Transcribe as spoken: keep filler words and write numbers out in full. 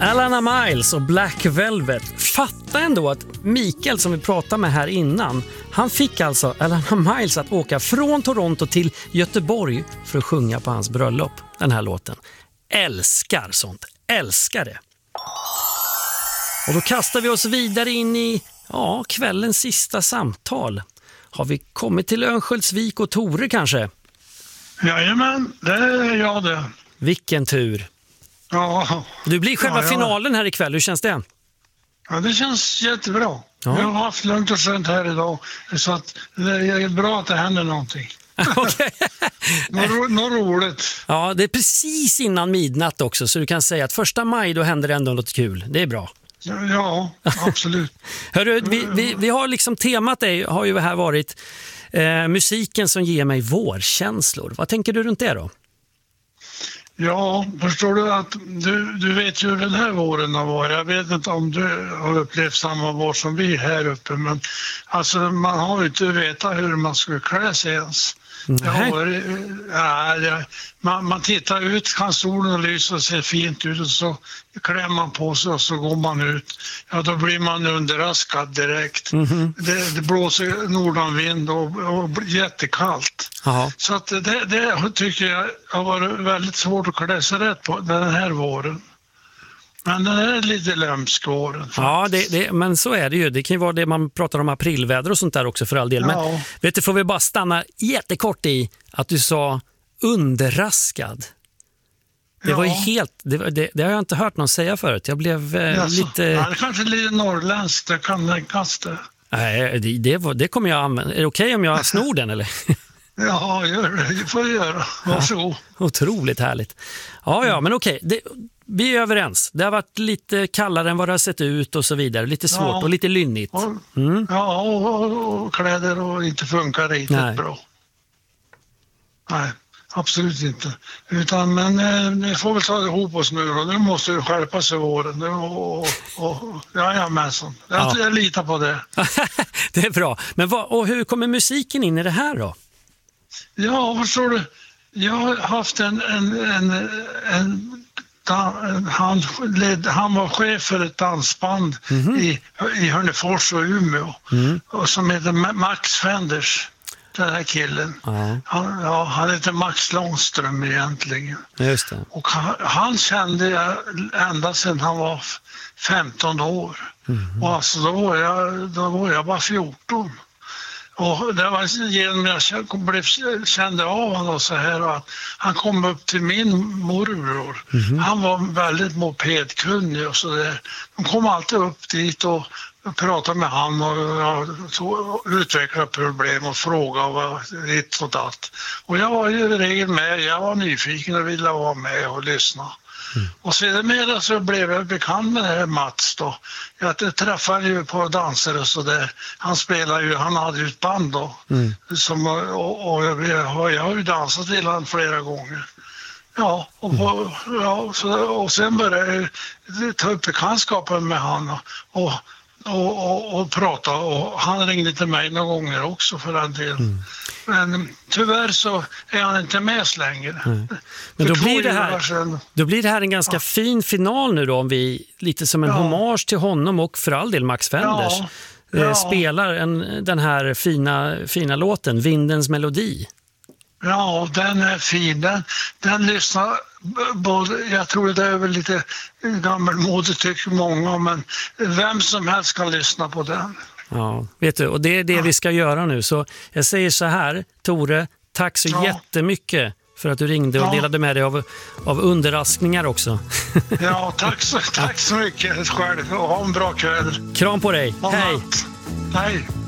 Alana Miles och Black Velvet. Fatta ändå att Mikael som vi pratade med här innan, han fick alltså Alana Miles att åka från Toronto till Göteborg för att sjunga på hans bröllop, den här låten. Älskar sånt, älskar det. Och då kastar vi oss vidare in i ja, kvällens sista samtal. Har vi kommit till Örnsköldsvik och Tore kanske? Jajamän, det är jag det. Vilken tur. Ja. Du blir själva ja, ja. finalen här ikväll, hur känns det? Ja, det känns jättebra. Ja. Jag har haft lugnt och skönt här idag, så att det är bra att det händer någonting. Okay. Något, något roligt. Ja, det är precis innan midnatt också, så du kan säga att första maj då händer det ändå något kul. Det är bra. Ja, absolut. Hörru, vi, vi, vi har liksom temat är, har ju här varit eh, musiken som ger mig vårkänslor. Vad tänker du runt det då? Ja, förstår du att du, du vet ju hur den här våren har varit. Jag vet inte om du har upplevt samma vår som vi här uppe, men alltså man har ju inte vetat hur man skulle klä sig ens. Nej. Varit, ja, det, man, man tittar ut, kan solen lysa och ser fint ut och så klär man på sig och så går man ut. Ja, då blir man underraskad direkt. Mm-hmm. Det, det blåser nordanvind och, och jättekallt. Aha. Så att det, det tycker jag har varit väldigt svårt att klä sig rätt på den här våren. Men den är lite lömsk våren. Ja, det, det, men så är det ju. Det kan ju vara det man pratar om aprilväder och sånt där också för all del. Men ja. vet du, får vi bara stanna jättekort i att du sa underraskad. Det ja. var ju helt, det, det, det har jag inte hört någon säga förut. Jag blev eh, ja, lite... Ja, det är kanske lite norrländskt, det kan tänkas det. Nej, det, det, det kommer jag använda. Är det okej okay om jag snor den eller? Ja, gör det. Det får du göra. Varsågod. Ja, otroligt härligt. Ja, ja, men okej. Det, vi är överens. Det har varit lite kallare än vad det har sett ut och så vidare. Lite svårt ja. och lite lynnigt. Mm. Ja, och, och, och kläder och inte funkar riktigt Nej. bra. Nej, absolut inte. Utan, men eh, ni får väl ta det ihop oss nu då. Nu måste du skärpa sig våren. Och, och, och, jajamensan. Jag, ja. jag litar på det. Det är bra. Men vad, och hur kommer musiken in i det här då? Ja, förstår du? Jag har haft en... en, en, en Han, led, han var chef för ett dansband mm-hmm. i, i Hörnefors och Umeå mm. och som heter Max Fenders, den här killen. Uh-huh. Han, ja, han heter Max Långström egentligen. Just det. Och han, han kände jag ända sedan han var femton år. Mm-hmm. Och alltså då var jag, då var jag bara fjorton. Och det var genom jag blev, kände av honom så här att han kom upp till min morbror. Mm-hmm. Han var väldigt mopedkunnig och så där. De kom alltid upp dit och pratade med han och, och, och utvecklade problem och frågade vad ditt och datt. Och jag var ju i regel med, jag var nyfiken och ville vara med och lyssna. Mm. Och sedan så blev jag bekant med det här Mats då. Jag träffade ju på danser och så där. Han spelade ju, han hade ju ett band då. Mm. Som, och, och jag, jag har ju dansat till honom flera gånger. Ja, och, mm. ja så, och sen började jag ta upp bekantskapen med honom och, och, och, och prata. Och han ringde till mig några gånger också för den delen. Mm. Men tyvärr så är han inte med så länge. Mm. Men då blir, det här, då blir det här en ganska ja. fin final nu då, om vi lite som en ja. hommage till honom och för all del Max Fenders ja. Ja. spelar en, den här fina, fina låten, Vindens melodi. Ja, den är fin. Den, den lyssnar både, jag tror det är väl lite gammalmodigt tycker många, men vem som helst kan lyssna på den. Ja, vet du, och det är det ja. vi ska göra nu. Så jag säger så här, Tore, tack så ja. jättemycket för att du ringde och ja. delade med dig av, av underraskningar också. Ja, tack så, tack så mycket själv och ha en bra kväll. Kram på dig, hej! Hej!